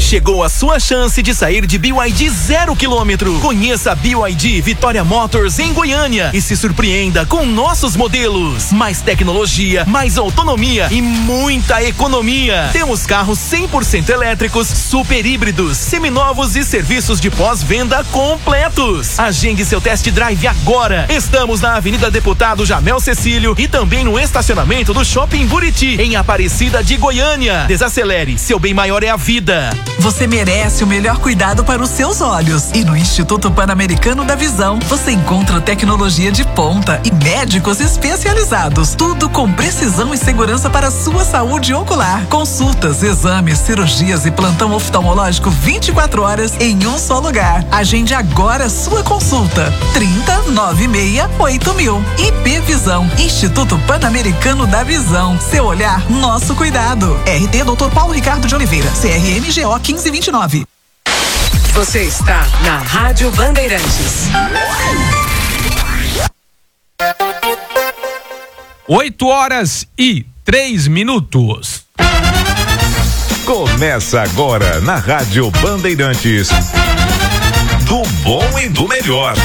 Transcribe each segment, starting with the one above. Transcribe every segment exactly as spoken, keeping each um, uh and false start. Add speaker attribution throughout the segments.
Speaker 1: Chegou a sua chance de sair de B Y D zero quilômetro. Conheça a B Y D Vitória Motors em Goiânia e se surpreenda com nossos modelos. Mais tecnologia, mais autonomia e muita economia. Temos carros cem por cento elétricos, super híbridos, seminovos e serviços de pós-venda completos. Agende seu test drive agora. Estamos na Avenida Deputado Jamel Cecílio e também no estacionamento do Shopping Buriti, em Aparecida de Goiânia. Desacelere, seu bem maior é a vida.
Speaker 2: Você merece o melhor cuidado para os seus olhos. E no Instituto Pan-Americano da Visão, você encontra tecnologia de ponta e médicos especializados. Tudo com precisão e segurança para a sua saúde ocular. Consultas, exames, cirurgias e plantão oftalmológico vinte e quatro horas em um só lugar. Agende agora sua consulta. trinta, noventa e seis, oito mil. I P Visão, Instituto Pan-Americano da Visão. Seu olhar, nosso cuidado. R T doutor Paulo Ricardo de Oliveira, C R M G O quinze vinte e nove.
Speaker 3: Você está na Rádio Bandeirantes.
Speaker 4: oito horas e três minutos.
Speaker 5: Começa agora na Rádio Bandeirantes. Do bom e do melhor.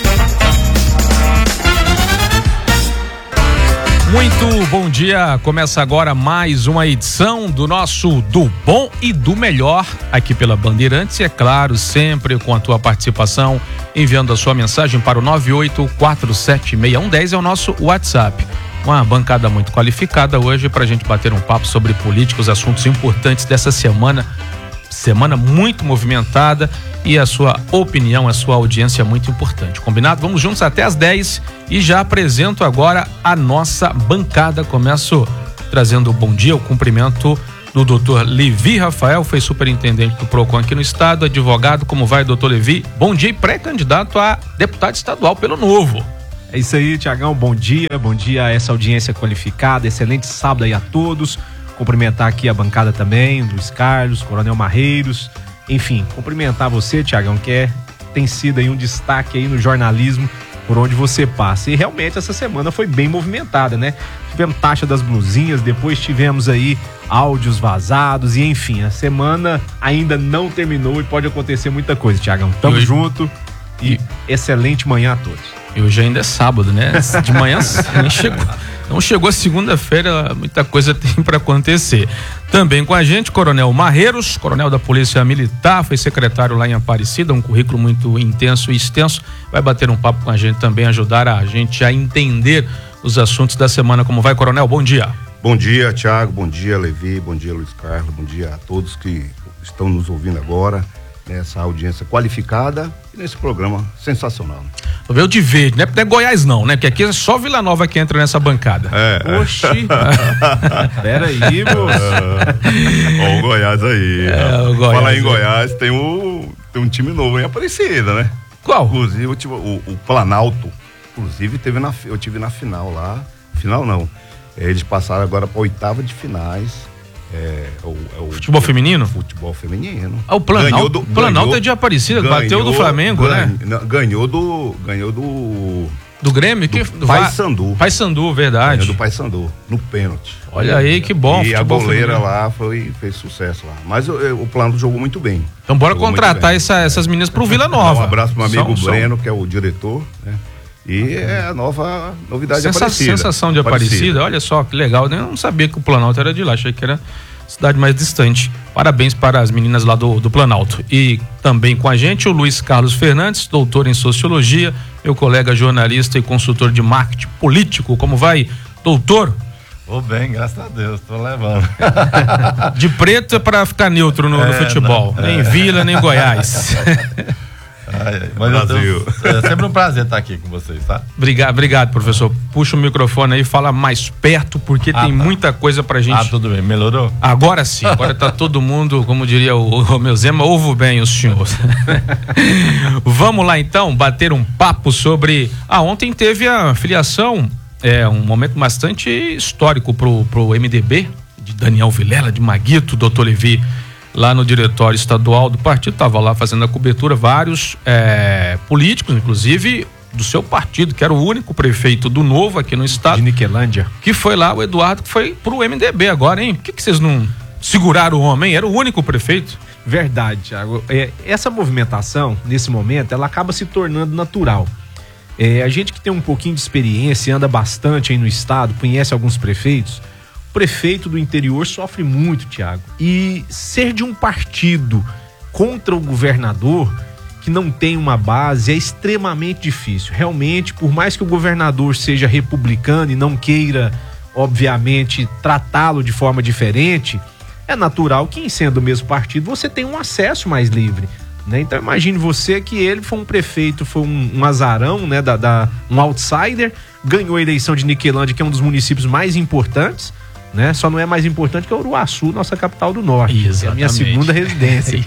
Speaker 4: Muito bom dia, começa agora mais uma edição do nosso Do Bom e do Melhor aqui pela Bandeirantes, e é claro, sempre com a tua participação, enviando a sua mensagem para o nove oito quatro sete seis um um zero, é o nosso WhatsApp. Uma bancada muito qualificada hoje para a gente bater um papo sobre política, os assuntos importantes dessa semana, semana muito movimentada, e a sua opinião, a sua audiência é muito importante. Combinado? Vamos juntos até às dez e já apresento agora a nossa bancada. Começo trazendo o bom dia, o cumprimento do doutor Levi Rafael, foi superintendente do PROCON aqui no estado, advogado. Como vai, doutor Levi? Bom dia e pré-candidato a deputado estadual pelo Novo.
Speaker 6: É isso aí, Tiagão, bom dia, bom dia a essa audiência qualificada, excelente sábado aí a todos. Cumprimentar aqui a bancada também, Luiz Carlos, Coronel Marreiros, enfim, cumprimentar você, Tiagão, que é, tem sido aí um destaque aí no jornalismo por onde você passa. E realmente essa semana foi bem movimentada, né? Tivemos taxa das blusinhas, depois tivemos aí áudios vazados e enfim, a semana ainda não terminou e pode acontecer muita coisa, Tiagão. Tamo
Speaker 4: hoje...
Speaker 6: junto e excelente manhã a todos.
Speaker 4: E hoje ainda é sábado, né? De manhã nem chegou. Não chegou a segunda-feira, muita coisa tem para acontecer. Também com a gente, Coronel Marreiros, coronel da Polícia Militar, foi secretário lá em Aparecida, um currículo muito intenso e extenso. Vai bater um papo com a gente também, ajudar a gente a entender os assuntos da semana. Como vai, Coronel? Bom dia.
Speaker 7: Bom dia, Thiago. Bom dia, Levi. Bom dia, Luiz Carlos. Bom dia a todos que estão nos ouvindo agora, nessa audiência qualificada e nesse programa sensacional.
Speaker 4: Veio de verde, não é, não é Goiás não, né? Porque aqui é só Vila Nova que entra nessa bancada.
Speaker 7: É.
Speaker 6: Oxi. Pera aí, moço.
Speaker 7: Ó o Goiás aí.
Speaker 4: É, o Goiás,
Speaker 7: Falar em
Speaker 4: é.
Speaker 7: Goiás, tem um, tem um time novo em Aparecida, né?
Speaker 4: Qual?
Speaker 7: Inclusive, o, o, o Planalto, inclusive, teve na, eu tive na final lá. Final não. É, eles passaram agora para oitava de finais. É, o, é o
Speaker 4: futebol feminino?
Speaker 7: Futebol feminino.
Speaker 4: Ah, o Planalto, do, Planalto é de Aparecida, ganhou, bateu do Flamengo,
Speaker 7: ganho,
Speaker 4: né?
Speaker 7: Ganhou do ganhou do
Speaker 4: do Grêmio,
Speaker 7: do
Speaker 4: que
Speaker 7: do Paysandu.
Speaker 4: Paysandu, verdade.
Speaker 7: Ganhou do Paysandu no pênalti.
Speaker 4: Olha aí que bom.
Speaker 7: E a goleira
Speaker 4: feminino
Speaker 7: lá foi fez sucesso lá. Mas o, o Planalto jogou muito bem.
Speaker 4: Então bora
Speaker 7: jogou
Speaker 4: contratar essa, essas meninas pro Vila Nova.
Speaker 7: Um abraço pro meu amigo
Speaker 4: são,
Speaker 7: Breno,
Speaker 4: são...
Speaker 7: que é o diretor, né? E é a nova novidade
Speaker 4: Sensa-
Speaker 7: de Aparecida.
Speaker 4: Sensação de Aparecida. Aparecida, olha só que legal. Eu não sabia que o Planalto era de lá, achei que era cidade mais distante. Parabéns para as meninas lá do, do Planalto. E também com a gente o Luiz Carlos Fernandes, doutor em Sociologia, meu colega jornalista e consultor de marketing político. Como vai, doutor?
Speaker 8: Vou bem, graças a Deus, tô levando.
Speaker 4: De preto é para ficar neutro no,
Speaker 8: é,
Speaker 4: no futebol,
Speaker 8: não,
Speaker 4: nem
Speaker 8: é.
Speaker 4: Vila, nem Goiás.
Speaker 8: Ai, ai, mas
Speaker 7: Brasil.
Speaker 8: Tô, é sempre um prazer estar aqui com vocês, tá?
Speaker 4: Obrigado, obrigado, professor. Puxa o microfone aí, fala mais perto, porque
Speaker 8: Ah,
Speaker 4: tem
Speaker 8: tá.
Speaker 4: muita coisa pra gente.
Speaker 8: Ah, tudo bem, melhorou?
Speaker 4: Agora sim, agora tá todo mundo, como diria o, o meu Zema, ouvo bem o senhor. Vamos lá então, bater um papo sobre... Ah, ontem teve a filiação, é um momento bastante histórico pro, pro M D B, de Daniel Vilela, de Maguito, doutor Levi, lá no diretório estadual do partido, estava lá fazendo a cobertura, vários é, políticos, inclusive do seu partido, que era o único prefeito do Novo aqui no estado.
Speaker 6: De Niquelândia.
Speaker 4: Que foi lá, o Eduardo, que foi pro M D B agora, hein? Por que, que vocês não, segurar o homem, era o único prefeito.
Speaker 6: Verdade, Thiago. É, essa movimentação, nesse momento, ela acaba se tornando natural. É, a gente que tem um pouquinho de experiência, anda bastante aí no estado, conhece alguns prefeitos, o prefeito do interior sofre muito, Thiago. E ser de um partido contra o governador, que não tem uma base, é extremamente difícil. Realmente, por mais que o governador seja republicano e não queira, obviamente, tratá-lo de forma diferente, é natural que, em sendo o mesmo partido, você tenha um acesso mais livre. Né? Então imagine você que ele foi um prefeito, foi um, um azarão, né, da, da, um outsider, ganhou a eleição de Niquelândia, que é um dos municípios mais importantes, né? Só não é mais importante que Uruaçu, nossa capital do norte.
Speaker 4: Exatamente.
Speaker 6: É a minha segunda residência.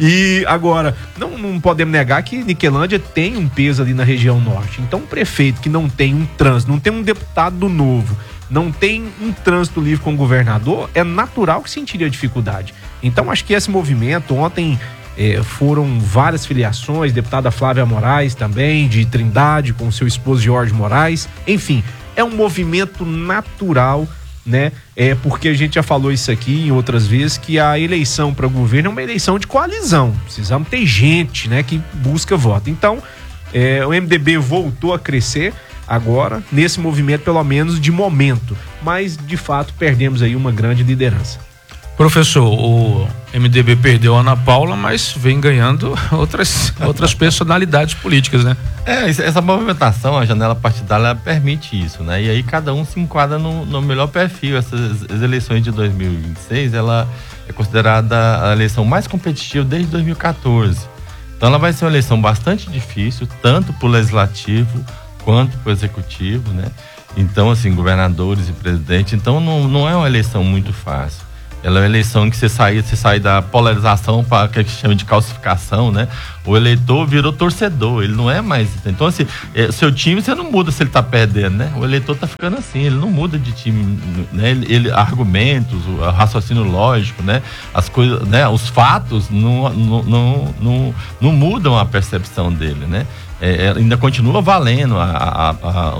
Speaker 6: E agora, não, não podemos negar que Niquelândia tem um peso ali na região norte. Então um prefeito que não tem um trânsito, não tem um deputado do Novo, não tem um trânsito livre com o governador, é natural que sentiria dificuldade. Então acho que esse movimento ontem... É, foram várias filiações, deputada Flávia Moraes também, de Trindade, com seu esposo Jorge Moraes. Enfim, é um movimento natural, né? É porque a gente já falou isso aqui em outras vezes, que a eleição para o governo é uma eleição de coalizão. Precisamos ter gente, né, que busca voto. Então, é, o M D B voltou a crescer agora, nesse movimento, pelo menos de momento. Mas, de fato, perdemos aí uma grande liderança.
Speaker 4: Professor, o M D B perdeu a Ana Paula, mas vem ganhando outras, outras personalidades políticas, né?
Speaker 8: É, essa movimentação, a janela partidária, ela permite isso, né? E aí cada um se enquadra no, no melhor perfil. Essas as eleições de dois mil e vinte e seis, ela é considerada a eleição mais competitiva desde dois mil e quatorze. Então ela vai ser uma eleição bastante difícil, tanto para o legislativo quanto para o executivo, né? Então, assim, governadores e presidente. Então não, não é uma eleição muito fácil. Ela é uma eleição que você sai, você sai da polarização para o que a gente chama de calcificação, né? O eleitor virou torcedor, ele não é mais... Então, assim, é, seu time você não muda se ele tá perdendo, né? O eleitor tá ficando assim, ele não muda de time, né? Ele, ele argumentos, o raciocínio lógico, né? As coisas, né? Os fatos não, não, não, não, não mudam a percepção dele, né? É, ainda continua valendo a, a,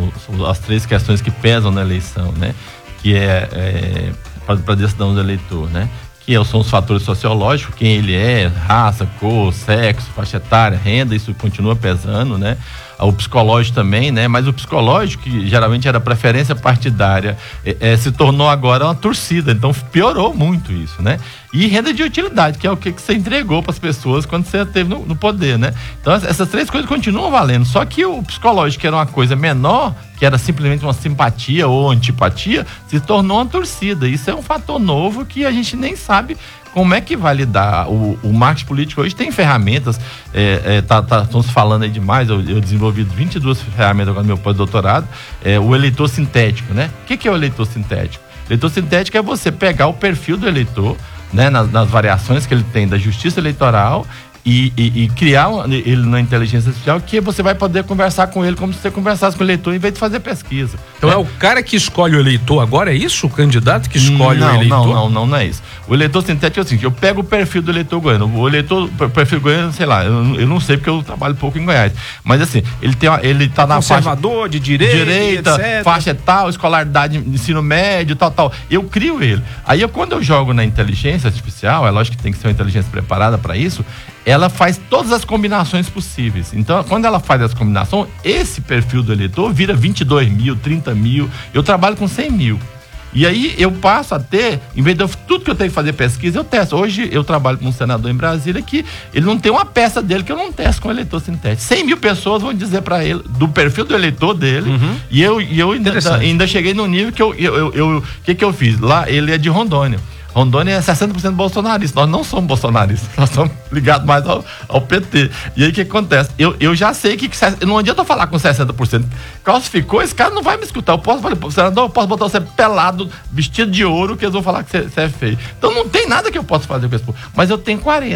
Speaker 8: a, as três questões que pesam na eleição, né? Que é... é para a decisão do eleitor, né? Que são os fatores sociológicos, quem ele é, raça, cor, sexo, faixa etária, renda, isso continua pesando, né? O psicológico também, né? Mas o psicológico, que geralmente era preferência partidária, é, é, se tornou agora uma torcida, então piorou muito isso, né? E renda de utilidade, que é o que, que você entregou para as pessoas quando você esteve no, no poder, né? Então essas três coisas continuam valendo, só que o psicológico, que era uma coisa menor, que era simplesmente uma simpatia ou antipatia, se tornou uma torcida. Isso é um fator novo que a gente nem sabe como é que vai lidar. O, o marketing político hoje tem ferramentas, é, é, tá, tá, estamos falando aí demais, eu, eu desenvolvi vinte e duas ferramentas agora no meu pós-doutorado, é, o eleitor sintético, né? O que, que é o eleitor sintético? Eleitor sintético é você pegar o perfil do eleitor, né, nas, nas variações que ele tem da justiça eleitoral, E, e, e criar ele na inteligência artificial, que você vai poder conversar com ele como se você conversasse com o eleitor em vez de fazer pesquisa.
Speaker 4: Então é, é o cara que escolhe o eleitor agora, é isso? O candidato que escolhe
Speaker 8: não,
Speaker 4: o eleitor?
Speaker 8: Não, não, não, não é isso. O eleitor sintético é o seguinte, eu pego o perfil do eleitor goiano. O eleitor, o perfil goiano, sei lá, eu, eu não sei porque eu trabalho pouco em Goiás. Mas assim, ele, tem uma, ele tá é na
Speaker 6: conservador,
Speaker 8: faixa...
Speaker 6: de direita,
Speaker 8: direita etcétera. Faixa tal, escolaridade, ensino médio, tal, tal. Eu crio ele. Aí eu, quando eu jogo na inteligência artificial, é lógico que tem que ser uma inteligência preparada para isso, ela faz todas as combinações possíveis. Então, quando ela faz essa combinação, esse perfil do eleitor vira vinte e dois mil, trinta mil. Eu trabalho com cem mil. E aí eu passo a ter, em vez de eu, tudo que eu tenho que fazer pesquisa, eu testo. Hoje eu trabalho com um senador em Brasília que ele não tem uma peça dele que eu não testo com o eleitor sintético. cem mil pessoas vão dizer para ele, do perfil do eleitor dele, uhum. e eu, e eu ainda, ainda cheguei no nível que eu, eu, eu, eu que que eu fiz? Lá, ele é de Rondônia. Rondônia é sessenta por cento bolsonarista. Nós não somos bolsonaristas, nós somos ligados mais ao, ao P T. E aí o que acontece? Eu, eu já sei que, que não adianta eu falar com sessenta por cento. Calcificou, esse cara não vai me escutar. Eu posso falar, senador, eu posso botar você pelado, vestido de ouro, que eles vão falar que você, você é feio. Então não tem nada que eu possa fazer com esse povo. Mas eu tenho quarenta.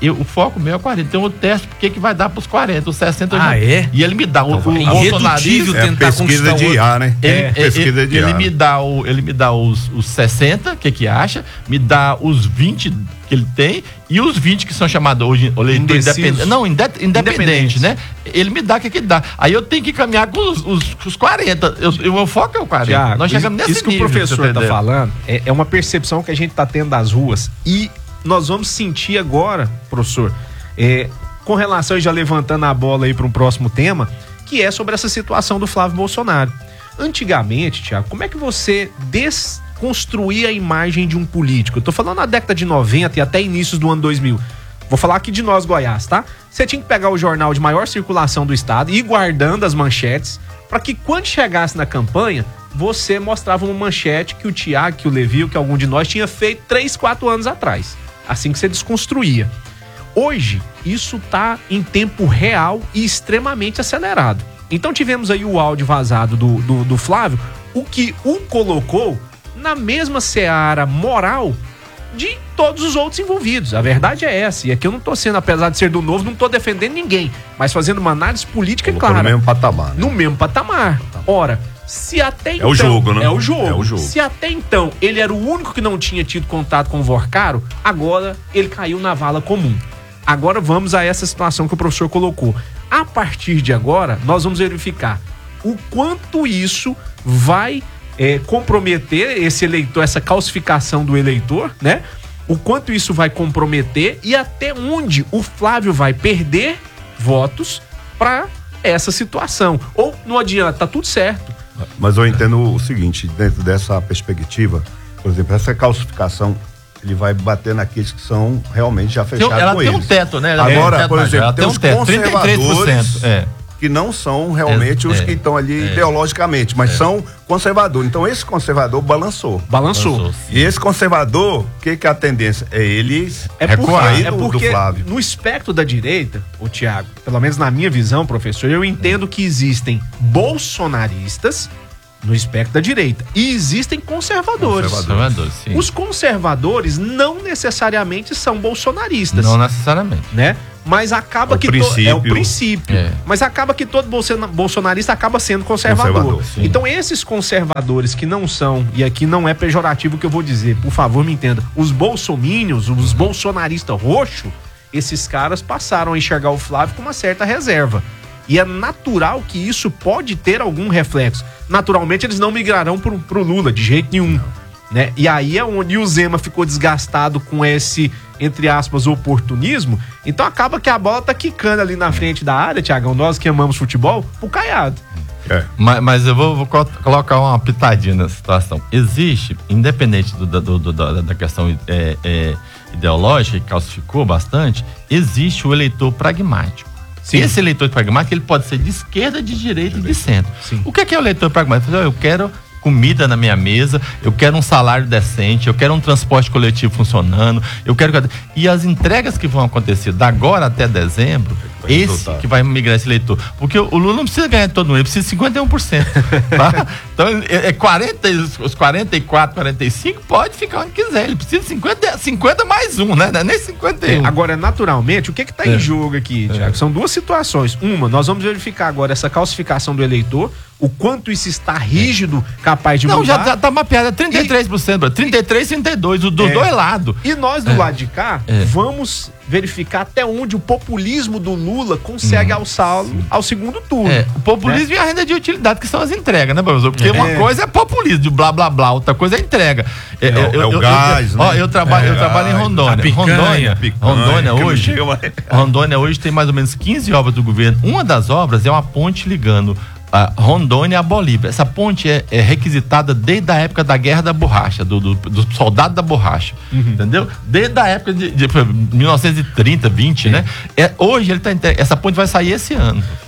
Speaker 8: eu, o foco meu é quarenta. Então eu testo porque que vai dar pros quarenta, os sessenta.
Speaker 4: Ah,
Speaker 8: já,
Speaker 4: é?
Speaker 8: E ele me dá o, o
Speaker 4: é
Speaker 8: bolsonarismo.
Speaker 7: É pesquisa de I A, né?
Speaker 8: Ele,
Speaker 7: É, pesquisa de
Speaker 8: ele,
Speaker 7: I A.
Speaker 8: ele me dá, o, ele me dá os, os sessenta, que que acha, me dá os vinte que ele tem e os vinte que são chamados hoje o eleitor independente. Não, inde, independente, né? Ele me dá o que que ele dá. Aí eu tenho que caminhar com os, os, os quarenta. Eu, eu, meu foco é o quarenta.
Speaker 6: Tiago,
Speaker 8: Nós chegamos nesse
Speaker 6: isso que
Speaker 8: nível,
Speaker 6: o professor
Speaker 8: você
Speaker 6: está
Speaker 8: entendeu?
Speaker 6: falando é, é uma percepção que a gente está tendo das ruas e nós vamos sentir agora, professor, é, com relação, já levantando a bola aí para um próximo tema, que é sobre essa situação do Flávio Bolsonaro. Antigamente, Tiago, como é que você desconstruía a imagem de um político? Eu tô falando na década de noventa e até inícios do ano dois mil. Vou falar aqui de nós, Goiás, tá? Você tinha que pegar o jornal de maior circulação do estado e ir guardando as manchetes para que quando chegasse na campanha, você mostrava uma manchete que o Tiago, que o Levi, que algum de nós tinha feito três, quatro anos atrás. Assim que você desconstruía. Hoje, isso tá em tempo real e extremamente acelerado. Então tivemos aí o áudio vazado do, do, do Flávio, o que o colocou na mesma seara moral de todos os outros envolvidos. A verdade é essa. E aqui eu não tô sendo, apesar de ser do Novo, não tô defendendo ninguém, mas fazendo uma análise política clara.
Speaker 7: No mesmo patamar. Né?
Speaker 6: No mesmo patamar. Ora, se até então...
Speaker 7: É o jogo, né?
Speaker 6: É o jogo.
Speaker 7: É o jogo.
Speaker 6: Se até então ele era o único que não tinha tido contato com o Vorcaro, agora ele caiu na vala comum. Agora vamos a essa situação que o professor colocou. A partir de agora, nós vamos verificar o quanto isso vai é, comprometer esse eleitor, essa calcificação do eleitor, né? O quanto isso vai comprometer e até onde o Flávio vai perder votos para essa situação. Ou não adianta, tá tudo certo.
Speaker 7: Mas eu entendo o seguinte, dentro dessa perspectiva, por exemplo, essa calcificação, ele vai bater naqueles que são realmente já fechados
Speaker 8: ela
Speaker 7: com
Speaker 8: tem
Speaker 7: eles.
Speaker 8: um teto, né? Ela
Speaker 7: Agora,
Speaker 8: tem um teto,
Speaker 7: por exemplo,
Speaker 8: ela
Speaker 7: tem
Speaker 8: tem
Speaker 7: os
Speaker 8: um teto, trinta e três por cento,
Speaker 7: conservadores
Speaker 8: é.
Speaker 7: que não são realmente
Speaker 8: É,
Speaker 7: os
Speaker 8: é,
Speaker 7: que estão ali
Speaker 8: é.
Speaker 7: ideologicamente, mas são conservadores. Então esse conservador balançou.
Speaker 6: Balançou.
Speaker 8: Balançou.
Speaker 7: E esse conservador, o que, que é a tendência? É ele
Speaker 6: É porque,
Speaker 7: sair
Speaker 6: é
Speaker 7: do,
Speaker 6: porque
Speaker 7: do Flávio.
Speaker 6: no espectro da direita, o Tiago, pelo menos na minha visão, professor, eu entendo que existem bolsonaristas no espectro da direita e existem conservadores.
Speaker 8: Conservadores, sim.
Speaker 6: Os conservadores não necessariamente são bolsonaristas,
Speaker 8: Não necessariamente.
Speaker 6: né? Mas acaba
Speaker 7: É o
Speaker 6: que to-
Speaker 7: princípio.
Speaker 6: é o princípio.
Speaker 8: É.
Speaker 6: Mas acaba que todo bolsona- bolsonarista acaba sendo conservador.
Speaker 7: Conservador, sim.
Speaker 6: Então esses conservadores que não são, e aqui não é pejorativo o que eu vou dizer, por favor me entenda, os bolsomínios, os bolsonaristas roxos, esses caras passaram a enxergar o Flávio com uma certa reserva. E é natural que isso pode ter algum reflexo. Naturalmente eles não migrarão pro, pro Lula, de jeito nenhum. Né? E aí é onde o Zema ficou desgastado com esse, entre aspas, oportunismo. Então acaba que a bola tá quicando ali na frente da área, Tiagão, nós que amamos futebol, pro Caiado.
Speaker 7: É.
Speaker 8: Mas, mas eu vou, vou co- colocar uma pitadinha nessa situação. Existe, independente do, do, do, da, da questão é, é, ideológica, que calcificou bastante, existe o eleitor pragmático.
Speaker 6: Sim.
Speaker 8: Esse eleitor pragmático, ele pode ser de esquerda, de direita e de centro.
Speaker 6: Sim.
Speaker 8: O que é, que é o eleitor pragmático? Eu quero comida na minha mesa, eu quero um salário decente, eu quero um transporte coletivo funcionando, eu quero... E as entregas que vão acontecer da agora até dezembro,
Speaker 7: Vai
Speaker 8: esse
Speaker 7: resultar.
Speaker 8: que vai migrar esse eleitor. Porque o Lula não precisa ganhar de todo mundo, ele precisa de cinquenta e um por cento. Tá? Então, é é quarenta, os quarenta e quatro, quarenta e cinco, pode ficar onde quiser. Ele precisa de cinquenta, cinquenta mais um, né? Não é nem cinquenta e um.
Speaker 6: É, agora, naturalmente, o que que tá
Speaker 8: É.
Speaker 6: em jogo aqui, Tiago? São duas situações. Uma, nós vamos verificar agora essa calcificação do eleitor, o quanto isso está rígido, capaz de
Speaker 8: Não,
Speaker 6: mudar.
Speaker 8: já, já tá mapeado, é trinta e três por cento, trinta e três, trinta e dois, dos
Speaker 6: É.
Speaker 8: dois lados.
Speaker 6: E nós, do lado de cá,
Speaker 8: É.
Speaker 6: vamos verificar até onde o populismo do Lula consegue alçá-lo ao segundo turno.
Speaker 8: É, o populismo e a renda de utilidade, que são as entregas, né, professor? Porque uma
Speaker 6: É.
Speaker 8: coisa é populismo, de blá blá blá, outra coisa é entrega.
Speaker 7: É o- é o gás,
Speaker 8: eu,
Speaker 7: né?
Speaker 8: Ó, eu trabalho, eu
Speaker 7: É,
Speaker 8: trabalho em
Speaker 7: a
Speaker 8: Rondônia.
Speaker 4: picanha,
Speaker 8: Rondônia,
Speaker 7: picanha,
Speaker 8: Rondônia
Speaker 7: que não
Speaker 8: hoje,
Speaker 7: chega mais.
Speaker 8: Rondônia hoje tem mais ou menos quinze obras do governo. Uma das obras é uma ponte ligando a Rondônia à Bolívia. Essa ponte é, é requisitada desde a época da Guerra da Borracha, do, do, do soldado da borracha, entendeu? Desde a época de, de mil novecentos e trinta, vinte, né? É, hoje ele tá entre- essa ponte vai sair esse ano.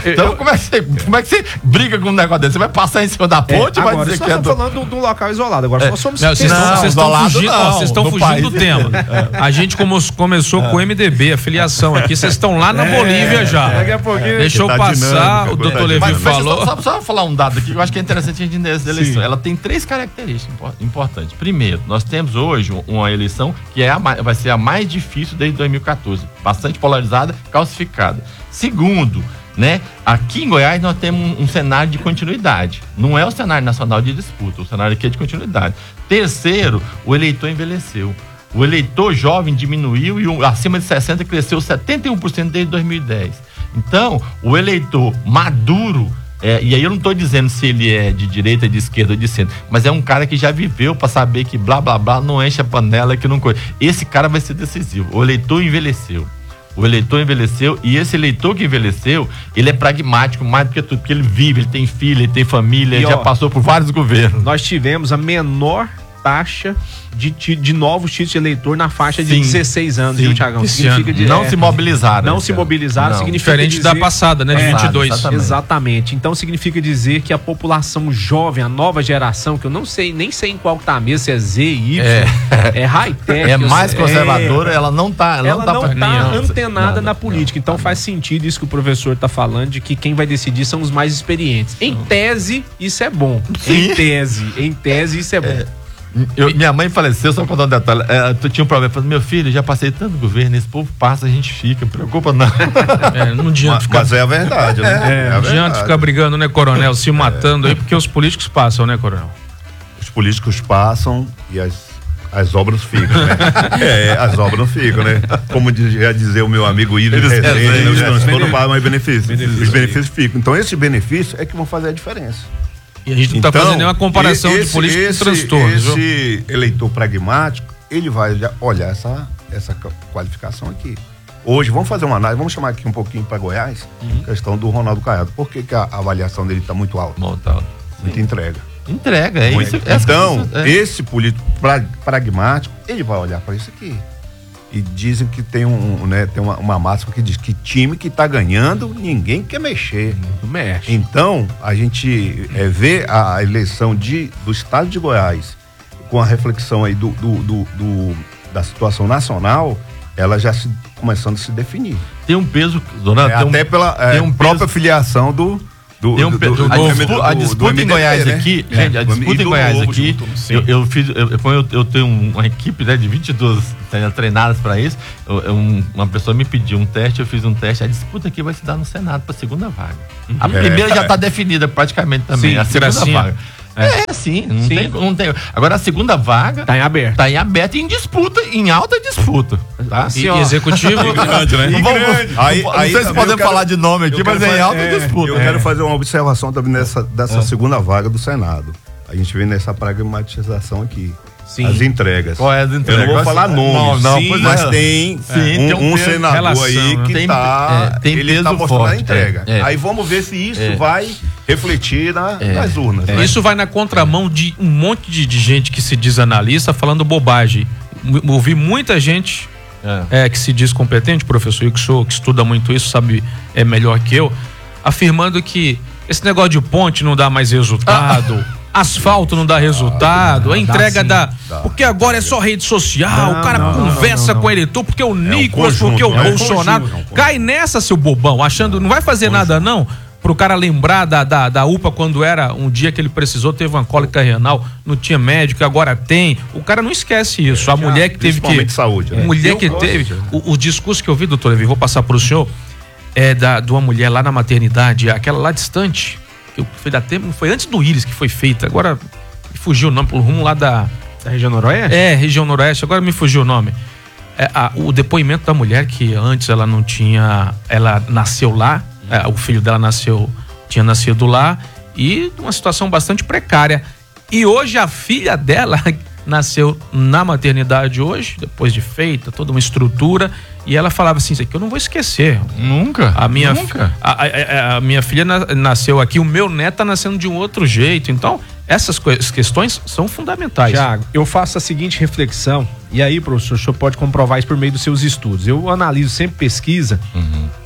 Speaker 8: Então, eu, como, é que você, como é que você briga com um negócio desse? Você vai passar em cima da ponte
Speaker 6: é,
Speaker 8: e vai
Speaker 6: agora,
Speaker 8: dizer
Speaker 6: nós
Speaker 8: que é
Speaker 6: estamos
Speaker 8: do...
Speaker 6: falando de um local isolado. Agora,
Speaker 8: É.
Speaker 6: nós somos...
Speaker 4: Não, vocês
Speaker 8: Não,
Speaker 4: estão, vocês estão
Speaker 8: isolado
Speaker 4: fugindo,
Speaker 8: não,
Speaker 4: ó, vocês estão
Speaker 8: no
Speaker 4: fugindo
Speaker 8: país
Speaker 4: do tema. A gente como, começou com o M D B, a filiação aqui, vocês estão lá na Bolívia já.
Speaker 6: Daqui a pouquinho...
Speaker 4: Deixa eu
Speaker 7: Tá
Speaker 4: passar,
Speaker 7: dinâmica,
Speaker 4: o doutor
Speaker 7: tá
Speaker 4: Levi
Speaker 8: Mas, mas
Speaker 4: falou.
Speaker 8: Só, só falar um dado aqui que eu acho que é interessante a gente entender essa eleição.
Speaker 6: Sim.
Speaker 8: Ela tem três características impor- importantes. Primeiro, nós temos hoje uma eleição que é a mais, vai ser a mais difícil desde dois mil e quatorze. Bastante polarizada, calcificada. Segundo, né, aqui em Goiás nós temos um, um cenário de continuidade. Não é o cenário nacional de disputa, o cenário aqui é de continuidade. Terceiro, o eleitor envelheceu. O eleitor jovem diminuiu e o acima de sessenta cresceu setenta e um por cento desde dois mil e dez. Então, o eleitor maduro, é, e aí eu não estou dizendo se ele é de direita, de esquerda ou de centro, mas é um cara que já viveu para saber que blá blá blá não enche a panela, que não coisa. Esse cara vai ser decisivo. O eleitor envelheceu. O eleitor envelheceu e esse eleitor que envelheceu, ele é pragmático mais do que tudo, porque ele vive, ele tem filho, ele tem família,
Speaker 6: E,
Speaker 8: ele
Speaker 6: ó,
Speaker 8: já passou por vários governos.
Speaker 6: Nós tivemos a menor taxa de, ti- de novos títulos de eleitor na faixa de
Speaker 8: Sim.
Speaker 6: dezesseis anos,
Speaker 8: Sim.
Speaker 6: viu, Thiagão?
Speaker 4: Esse
Speaker 6: Significa
Speaker 4: ano.
Speaker 6: de-
Speaker 8: Não
Speaker 6: é,
Speaker 8: se mobilizaram.
Speaker 6: Não
Speaker 8: esse
Speaker 6: se
Speaker 8: ano.
Speaker 6: mobilizaram,
Speaker 8: Não.
Speaker 6: significa
Speaker 4: Diferente
Speaker 6: dizer...
Speaker 4: da passada, né, de
Speaker 6: É,
Speaker 4: vinte e dois.
Speaker 8: exatamente.
Speaker 6: Exatamente. Então significa dizer que a população jovem, a nova geração, que eu não sei, nem sei em qual que tá a mesa, se é Z, Y,
Speaker 8: É.
Speaker 6: é high-tech.
Speaker 8: É
Speaker 6: eu
Speaker 8: mais
Speaker 6: sei-
Speaker 8: conservadora, ela não tá. Ela,
Speaker 6: Ela
Speaker 8: não
Speaker 6: não
Speaker 8: tá,
Speaker 6: está
Speaker 8: não,
Speaker 6: antenada
Speaker 8: não,
Speaker 6: na
Speaker 8: não,
Speaker 6: política. Então
Speaker 8: não.
Speaker 6: faz sentido isso que o professor está falando, de que quem vai decidir são os mais experientes. Em tese, isso é bom.
Speaker 8: Sim.
Speaker 6: Em tese, em tese, isso é bom.
Speaker 8: Eu, minha mãe faleceu, só contar um detalhe. É, tu tinha um problema. Eu falei, meu filho, já passei tanto governo, esse povo passa, a gente fica. Não preocupa, não.
Speaker 4: É, não adianta
Speaker 7: Mas,
Speaker 4: ficar,
Speaker 7: mas é a verdade, né? É, a
Speaker 4: não adianta
Speaker 7: verdade.
Speaker 4: ficar brigando, né, coronel? Se matando aí, porque os políticos passam, né, coronel?
Speaker 7: Os políticos passam e as, as obras ficam, né? É, as obras não ficam, né? Como diz- já dizer o meu amigo Iris
Speaker 8: Eles
Speaker 7: Rezende,
Speaker 8: resenham,
Speaker 7: né? Os
Speaker 8: né?
Speaker 7: transtornos pagam, mas benefícios.
Speaker 6: Benefícios
Speaker 7: Os benefícios ficam. Então, esses benefícios é que vão fazer a diferença.
Speaker 4: E a gente não tá
Speaker 7: Então,
Speaker 4: fazendo nenhuma comparação
Speaker 7: esse-
Speaker 4: de político
Speaker 7: esse,
Speaker 4: com transtornos, viu?
Speaker 7: Esse eleitor pragmático, ele vai já olhar essa, essa qualificação aqui. Hoje, vamos fazer uma análise, vamos chamar aqui um pouquinho para Goiás,
Speaker 8: Uhum.
Speaker 7: questão do Ronaldo Caiado. Por que, que a avaliação dele está muito alta?
Speaker 8: Bom, tá.
Speaker 7: Muita entrega.
Speaker 8: Entrega, é isso. essa
Speaker 7: Então,
Speaker 8: coisa- é.
Speaker 7: esse político pra- pragmático, ele vai olhar para isso aqui. E dizem que tem, um, né, tem uma, uma máxima que diz que time que tá ganhando, ninguém quer mexer.
Speaker 6: Não mexe.
Speaker 7: Então, a gente é, vê a eleição de, do estado de Goiás com a reflexão aí do, do, do- do- da situação nacional, ela já se, começando a se definir.
Speaker 8: Tem um peso, dona,
Speaker 7: É,
Speaker 8: tem um,
Speaker 7: até pela é,
Speaker 8: tem um
Speaker 7: própria
Speaker 8: peso-
Speaker 7: filiação do. do,
Speaker 8: Tem um
Speaker 7: do-
Speaker 8: pe-
Speaker 7: do-
Speaker 8: a,
Speaker 7: do-
Speaker 8: disputa,
Speaker 7: do-
Speaker 8: a
Speaker 7: do
Speaker 8: disputa
Speaker 7: M D
Speaker 8: em
Speaker 7: B,
Speaker 8: Goiás
Speaker 7: né?
Speaker 8: aqui,
Speaker 7: É,
Speaker 8: gente, a
Speaker 7: do- e
Speaker 8: disputa em
Speaker 7: do
Speaker 8: Goiás
Speaker 7: Lobo
Speaker 8: aqui,
Speaker 7: junto, sim.
Speaker 8: eu, eu fiz, eu, como eu, eu tenho uma equipe, né, de vinte e duas treinadas para isso, eu- eu- um- uma pessoa me pediu um teste, eu fiz um teste, a disputa aqui vai se dar no Senado para segunda vaga. A
Speaker 7: É.
Speaker 8: primeira já está definida praticamente também,
Speaker 4: Sim,
Speaker 8: a segunda
Speaker 4: gracinha.
Speaker 8: vaga. É, sim, não,
Speaker 6: Sim.
Speaker 8: Tem, não tem. Agora a segunda vaga
Speaker 6: Tá em aberto.
Speaker 8: tá em aberto e em disputa, em alta disputa, tá?
Speaker 4: E, e executivo.
Speaker 7: grande, né?
Speaker 8: Não vamos-
Speaker 7: Aí-
Speaker 8: não
Speaker 7: aí
Speaker 8: sei se
Speaker 7: também
Speaker 8: podemos
Speaker 7: eu quero-
Speaker 8: falar de nome aqui,
Speaker 7: eu
Speaker 8: mas
Speaker 7: quero
Speaker 8: é em
Speaker 7: fa-
Speaker 8: alta
Speaker 7: é,
Speaker 8: disputa.
Speaker 7: Eu quero fazer uma observação também nessa, dessa segunda vaga do Senado. A gente vê nessa pragmatização aqui.
Speaker 6: Sim.
Speaker 7: As entregas.
Speaker 8: Qual é as entregas?
Speaker 7: Eu não vou falar nomes,
Speaker 8: Não, não,
Speaker 7: sim,
Speaker 8: pois
Speaker 7: mas
Speaker 8: é.
Speaker 7: tem,
Speaker 8: Sim,
Speaker 7: um,
Speaker 8: tem um
Speaker 7: um
Speaker 8: peso,
Speaker 7: senador
Speaker 4: relação,
Speaker 7: aí
Speaker 4: né?
Speaker 7: que
Speaker 8: Tem-
Speaker 7: tá,
Speaker 8: é, tem
Speaker 7: ele
Speaker 8: peso
Speaker 7: tá mostrando
Speaker 8: forte,
Speaker 7: a entrega.
Speaker 8: é, é.
Speaker 7: Aí vamos ver se isso
Speaker 8: É.
Speaker 7: vai refletir na-
Speaker 8: É.
Speaker 7: nas urnas. né?
Speaker 4: Isso vai na contramão de um monte de, de gente que se diz analista falando bobagem. M- Ouvi muita gente
Speaker 8: É.
Speaker 4: é, que se diz competente, professor, e que, sou, que estuda muito isso, sabe é melhor que eu, afirmando que esse negócio de ponte não dá mais resultado. Asfalto não dá resultado, a entrega
Speaker 6: sim,
Speaker 4: dá.
Speaker 7: dá.
Speaker 4: Porque agora é só rede social,
Speaker 6: Não,
Speaker 4: o cara
Speaker 6: não, não,
Speaker 4: conversa
Speaker 6: não, não.
Speaker 4: com o eleitor, porque o Nicolas,
Speaker 7: conjunto,
Speaker 4: porque o
Speaker 7: é um
Speaker 4: Bolsonaro.
Speaker 7: conjunto, é um conjunto.
Speaker 4: Cai nessa, seu bobão, achando. Não vai fazer nada, não. Pro cara lembrar da, da, da U P A quando era um dia que ele precisou, teve uma cólica renal, não tinha médico, agora tem. O cara não esquece isso. A mulher que teve que.
Speaker 7: Principalmente saúde, né?
Speaker 4: Mulher
Speaker 7: Eu
Speaker 4: que
Speaker 7: gosto
Speaker 4: teve.
Speaker 7: disso.
Speaker 4: O, o discurso que eu vi, doutor Levi, vou passar pro senhor, é da, de uma mulher lá na maternidade, aquela lá distante, que foi da tempo, foi antes do Íris que foi feita, agora me fugiu o nome, pelo rumo lá da.
Speaker 6: Da região noroeste?
Speaker 4: É, região noroeste, agora me fugiu o nome. É, a- o depoimento da mulher que antes ela não tinha, ela nasceu lá, é, o filho dela nasceu, tinha nascido lá e uma situação bastante precária. E hoje a filha dela nasceu na maternidade hoje, depois de feita toda uma estrutura, e ela falava assim, isso aqui eu não vou esquecer.
Speaker 8: Nunca.
Speaker 4: A minha,
Speaker 8: Nunca.
Speaker 4: a, a- a- a minha filha na- nasceu aqui, o meu neto tá nascendo de um outro jeito. Então, essas coisas, questões são fundamentais.
Speaker 6: Tiago, eu faço a seguinte reflexão, e aí, professor, o senhor pode comprovar isso por meio dos seus estudos. Eu analiso sempre pesquisa,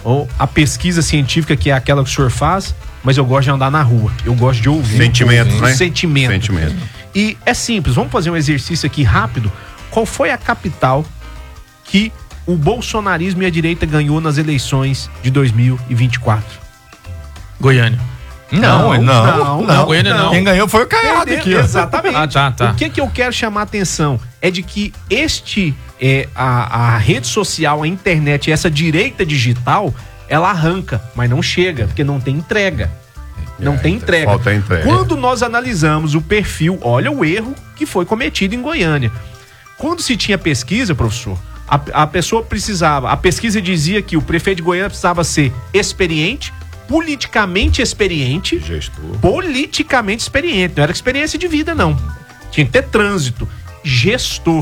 Speaker 6: ou a pesquisa científica, que é aquela que o senhor faz, mas eu gosto de andar na rua. Eu gosto de ouvir.
Speaker 7: Sentimento,
Speaker 6: o
Speaker 7: né?
Speaker 6: Sentimento.
Speaker 7: Sentimento.
Speaker 6: E é simples, vamos fazer um exercício aqui rápido. Qual foi a capital que o bolsonarismo e a direita ganhou nas eleições de dois mil e vinte e quatro?
Speaker 4: Goiânia.
Speaker 8: Não, não, não.
Speaker 6: não,
Speaker 8: não.
Speaker 4: Goiânia não.
Speaker 8: Quem ganhou foi o Caiado aqui, ó.
Speaker 6: Exatamente.
Speaker 4: Ah, tá, tá.
Speaker 6: O que que eu quero chamar a atenção é de que este, é, a, a rede social, a internet, essa direita digital, ela arranca, mas não chega, porque não tem entrega. Não
Speaker 7: É,
Speaker 6: tem entrega.
Speaker 7: falta entrega.
Speaker 6: Quando nós analisamos o perfil, olha o erro que foi cometido em Goiânia. Quando se tinha pesquisa, professor, a, a pessoa precisava, a pesquisa dizia que o prefeito de Goiânia precisava ser experiente, politicamente experiente,
Speaker 7: Gestor.
Speaker 6: politicamente experiente, não era experiência de vida, não. Tinha que ter trânsito, gestor.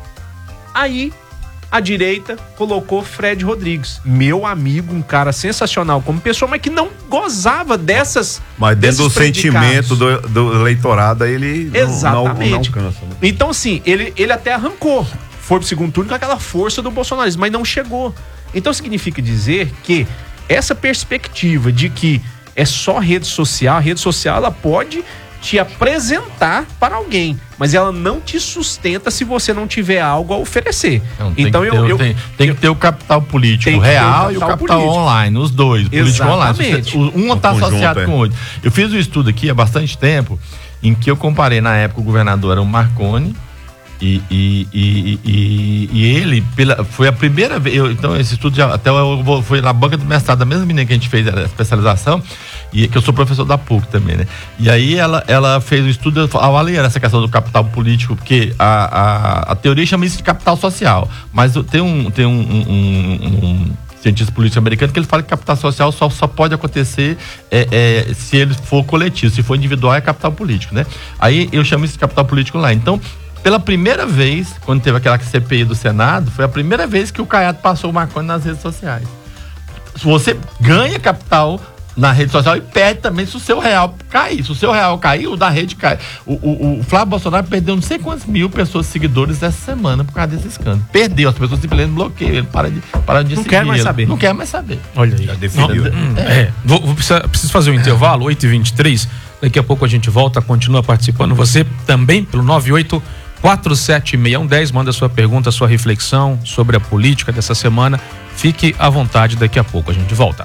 Speaker 6: Aí a direita colocou Fred Rodrigues, meu amigo, um cara sensacional como pessoa, mas que não gozava dessas.
Speaker 7: Mas dentro do
Speaker 6: desses
Speaker 7: sentimento
Speaker 6: predicados.
Speaker 7: do, do eleitorado, ele não-
Speaker 6: Exatamente.
Speaker 7: não, não alcança. Né?
Speaker 6: Então, assim, ele, ele até arrancou. Foi pro segundo turno com aquela força do bolsonarismo, mas não chegou. Então significa dizer que essa perspectiva de que é só rede social, a rede social ela pode te apresentar para alguém, mas ela não te sustenta se você não tiver algo a oferecer.
Speaker 8: Não, tem
Speaker 6: então
Speaker 8: que
Speaker 6: eu,
Speaker 8: ter,
Speaker 6: eu
Speaker 8: tem, tem que ter o capital político
Speaker 6: Tem que ter o
Speaker 8: real
Speaker 6: capital
Speaker 8: e o capital
Speaker 6: político.
Speaker 8: online, os dois, o político online.
Speaker 6: Exatamente.
Speaker 8: Se você- Um
Speaker 7: Um
Speaker 8: está
Speaker 7: conjunto,
Speaker 8: associado
Speaker 7: é.
Speaker 8: com o outro. Eu fiz um estudo aqui há bastante tempo em que eu comparei, na época, o governador era o Marconi e, e, e, e, e ele, pela, foi a primeira vez, eu, então esse estudo já, até eu vou, foi na banca do mestrado da mesma menina que a gente fez a especialização, e que eu sou professor da P U C também, né? E aí ela, ela fez o estudo avaliando essa questão do capital político, porque a, a, a teoria chama isso de capital social, mas tem um, tem um, um, um, um cientista político americano que ele fala que capital social só, só pode acontecer é, é, se ele for coletivo, se for individual é capital político, né? Aí eu chamo isso de capital político lá. Então, pela primeira vez, quando teve aquela C P I do Senado, foi a primeira vez que o Caiado passou o Marconi nas redes sociais. Se você ganha capital na rede social e perde também se o seu real cair. Se o seu real cair, o da rede cai. O, o, o Flávio Bolsonaro perdeu não sei quantas mil pessoas seguidores essa semana por causa desse escândalo. Perdeu, as pessoas simplesmente bloqueiam ele, para de, para de
Speaker 6: Não
Speaker 8: seguir
Speaker 6: quer mais
Speaker 8: ele.
Speaker 6: saber.
Speaker 8: Não quer mais saber.
Speaker 4: Olha aí.
Speaker 7: Já definiu.
Speaker 4: Não, é, vou, vou precisar, preciso fazer um intervalo, oito e vinte e três. Daqui a pouco a gente volta, continua participando. Você também, pelo nove oito quatro sete seis um um zero, manda sua pergunta, sua reflexão sobre a política dessa semana. Fique à vontade, daqui a pouco a gente volta.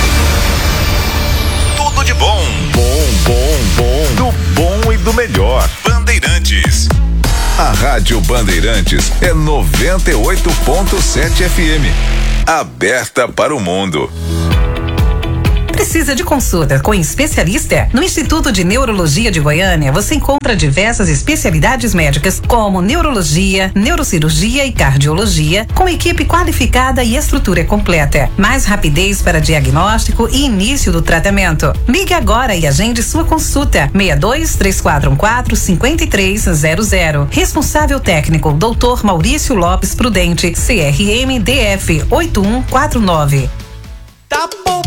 Speaker 5: Tudo de bom. Bom, bom, bom. Do bom e do melhor. Bandeirantes. A Rádio Bandeirantes é noventa e oito ponto sete F M. Aberta para o mundo.
Speaker 9: Precisa de consulta com especialista? No Instituto de Neurologia de Goiânia, você encontra diversas especialidades médicas, como neurologia, neurocirurgia e cardiologia, com equipe qualificada e estrutura completa. Mais rapidez para diagnóstico e início do tratamento. Ligue agora e agende sua consulta. seis dois três quatro um quatro cinco três zero zero. Responsável técnico, doutor Maurício Lopes Prudente, C R M D F oito um quatro nove.
Speaker 10: Tá bom.